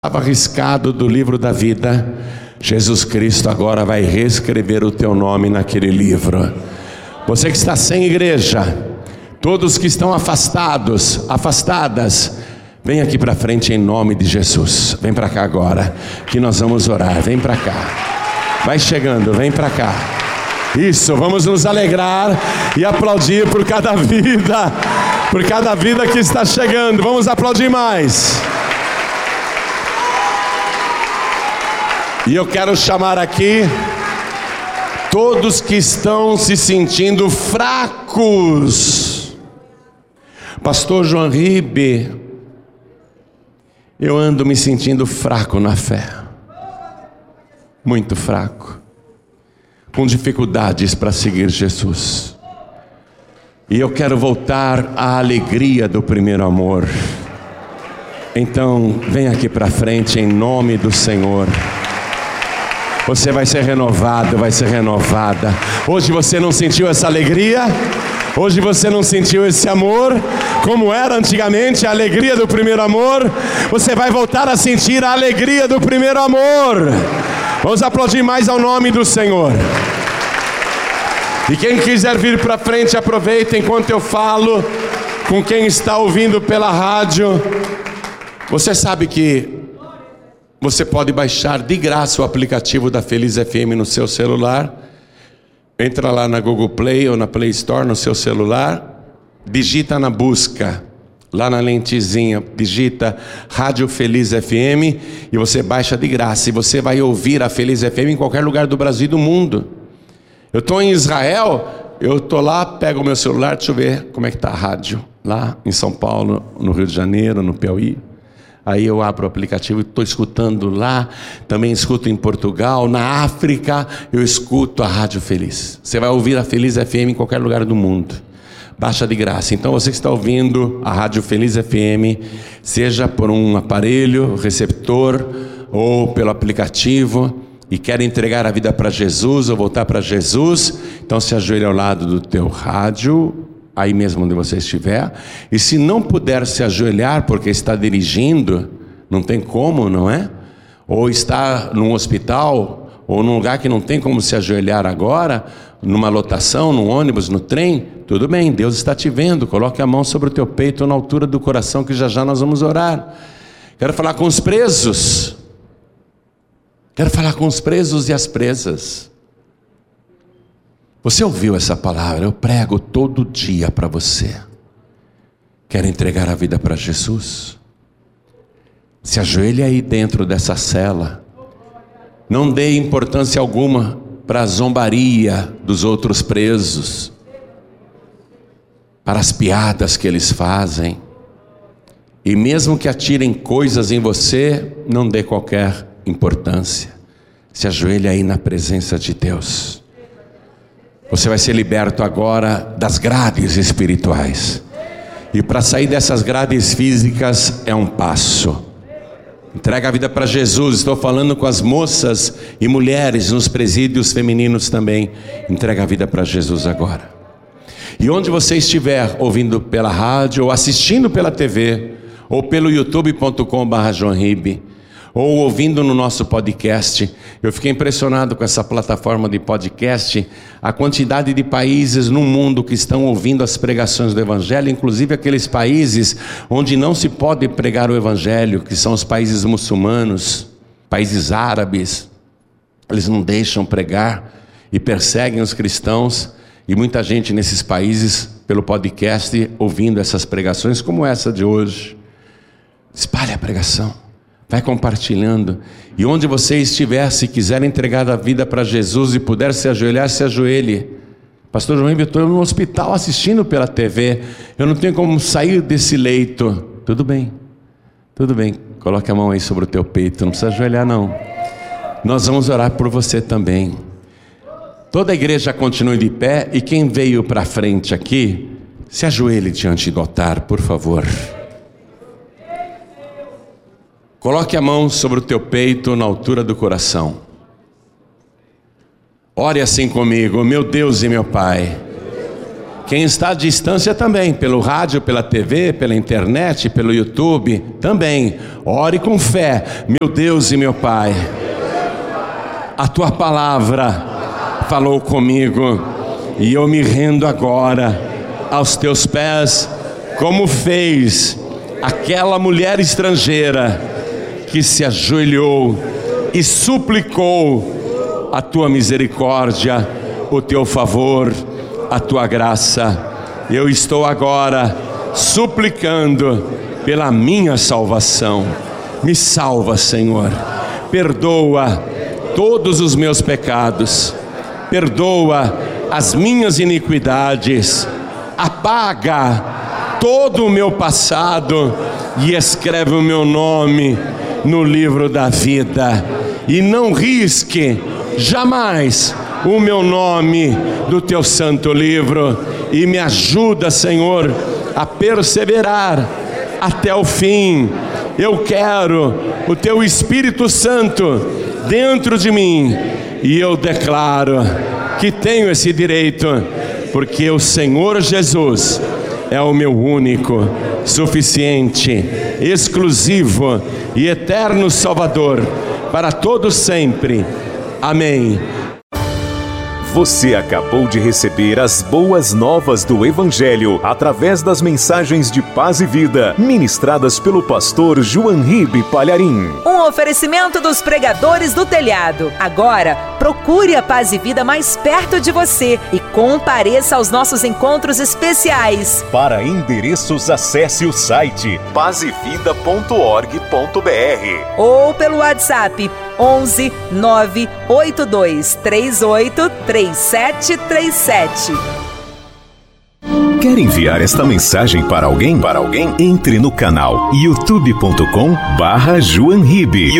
Estava riscado do livro da vida. Jesus Cristo agora vai reescrever o teu nome naquele livro. Você que está sem igreja, todos que estão afastadas, vem aqui para frente em nome de Jesus. Vem para cá agora, que nós vamos orar. Vem para cá. Vai chegando, vem para cá. Isso, vamos nos alegrar e aplaudir por cada vida que está chegando. Vamos aplaudir mais. E eu quero chamar aqui todos que estão se sentindo fracos. Pastor João Ribe, eu ando me sentindo fraco na fé, muito fraco, com dificuldades para seguir Jesus. E eu quero voltar à alegria do primeiro amor. Então, vem aqui para frente em nome do Senhor. Você vai ser renovado, vai ser renovada. Hoje você não sentiu essa alegria? Hoje você não sentiu esse amor? Como era antigamente a alegria do primeiro amor? Você vai voltar a sentir a alegria do primeiro amor. Vamos aplaudir mais ao nome do Senhor. E quem quiser vir para frente, aproveita enquanto eu falo com quem está ouvindo pela rádio. Você sabe que você pode baixar de graça o aplicativo da Feliz FM no seu celular. Entra lá na Google Play ou na Play Store no seu celular. Digita na busca, lá na lentezinha, digita Rádio Feliz FM e você baixa de graça. E você vai ouvir a Feliz FM em qualquer lugar do Brasil e do mundo. Eu estou em Israel, eu estou lá, pego o meu celular, deixa eu ver como é que está a rádio. Lá em São Paulo, no Rio de Janeiro, no Piauí. Aí eu abro o aplicativo e estou escutando lá, também escuto em Portugal, na África, eu escuto a Rádio Feliz. Você vai ouvir a Feliz FM em qualquer lugar do mundo. Baixa de graça. Então você que está ouvindo a Rádio Feliz FM, seja por um aparelho, receptor, ou pelo aplicativo, e quer entregar a vida para Jesus, ou voltar para Jesus, então se ajoelha ao lado do teu rádio, aí mesmo onde você estiver. E se não puder se ajoelhar porque está dirigindo, não tem como, não é? Ou está num hospital, ou num lugar que não tem como se ajoelhar agora, numa lotação, num ônibus, no trem, tudo bem, Deus está te vendo. Coloque a mão sobre o teu peito, na altura do coração, que já já nós vamos orar. Quero falar com os presos. Quero falar com os presos e as presas. Você ouviu essa palavra? Eu prego todo dia para você. Quer entregar a vida para Jesus? Se ajoelhe aí dentro dessa cela. Não dê importância alguma para a zombaria dos outros presos, para as piadas que eles fazem. E mesmo que atirem coisas em você, não dê qualquer importância. Se ajoelhe aí na presença de Deus. Você vai ser liberto agora das grades espirituais. E para sair dessas grades físicas é um passo. Entrega a vida para Jesus. Estou falando com as moças e mulheres nos presídios femininos também. Entrega a vida para Jesus agora. E onde você estiver ouvindo pela rádio, ou assistindo pela TV, ou pelo youtube.com/joãoribe, ou ouvindo no nosso podcast. Eu fiquei impressionado com essa plataforma de podcast, a quantidade de países no mundo que estão ouvindo as pregações do Evangelho, inclusive aqueles países onde não se pode pregar o Evangelho, que são os países muçulmanos, países árabes. Eles não deixam pregar e perseguem os cristãos, e muita gente nesses países, pelo podcast, ouvindo essas pregações como essa de hoje. Espalhe a pregação. Vai compartilhando. E onde você estiver, se quiser entregar a vida para Jesus e puder se ajoelhar, se ajoelhe. Pastor João, eu estou no hospital assistindo pela TV. Eu não tenho como sair desse leito. Tudo bem. Tudo bem. Coloque a mão aí sobre o teu peito. Não precisa ajoelhar não. Nós vamos orar por você também. Toda a igreja continue de pé. E quem veio para frente aqui, se ajoelhe diante do altar, por favor. Coloque a mão sobre o teu peito, na altura do coração. Ore assim comigo. Meu Deus e meu Pai, quem está à distância também, pelo rádio, pela TV, pela internet, pelo YouTube, também. Ore com fé. Meu Deus e meu Pai, a Tua palavra falou comigo e eu me rendo agora aos Teus pés, como fez aquela mulher estrangeira que se ajoelhou e suplicou a Tua misericórdia, o Teu favor, a Tua graça. Eu estou agora suplicando pela minha salvação. Me salva, Senhor. Perdoa todos os meus pecados. Perdoa as minhas iniquidades. Apaga todo o meu passado e escreve o meu nome no livro da vida. E não risque jamais o meu nome do Teu santo livro. E me ajuda, Senhor, a perseverar até o fim. Eu quero o Teu Espírito Santo dentro de mim. E eu declaro que tenho esse direito, porque o Senhor Jesus é o meu único, suficiente, exclusivo e eterno Salvador para todos sempre. Amém. Você acabou de receber as boas novas do Evangelho através das mensagens de paz e vida ministradas pelo pastor João Ribe Palharim. Um oferecimento dos Pregadores do Telhado. Agora, procure a Paz e Vida mais perto de você e compareça aos nossos encontros especiais. Para endereços, acesse o site pazevida.org.br ou pelo WhatsApp 11 982 38 3737. Quer enviar esta mensagem para alguém? Entre no canal youtube.com/JoãoRibe.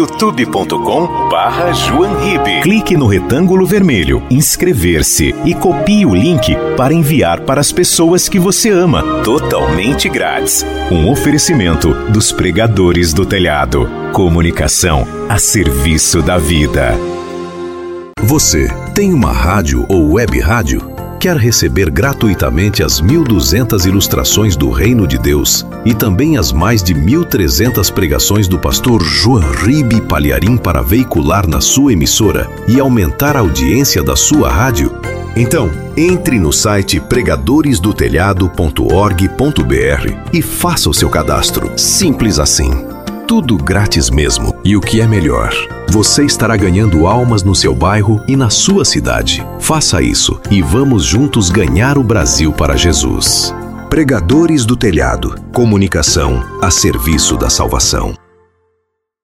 youtube.com/JoãoRibe. Clique no retângulo vermelho, inscrever-se e copie o link para enviar para as pessoas que você ama, totalmente grátis. Um oferecimento dos Pregadores do Telhado. Comunicação a serviço da vida. Você tem uma rádio ou web rádio? Quer receber gratuitamente as 1.200 ilustrações do Reino de Deus e também as mais de 1.300 pregações do pastor João Ribe Palharim para veicular na sua emissora e aumentar a audiência da sua rádio? Então, entre no site pregadoresdotelhado.org.br e faça o seu cadastro. Simples assim. Tudo grátis mesmo. E o que é melhor, você estará ganhando almas no seu bairro e na sua cidade. Faça isso e vamos juntos ganhar o Brasil para Jesus. Pregadores do Telhado. Comunicação a serviço da salvação.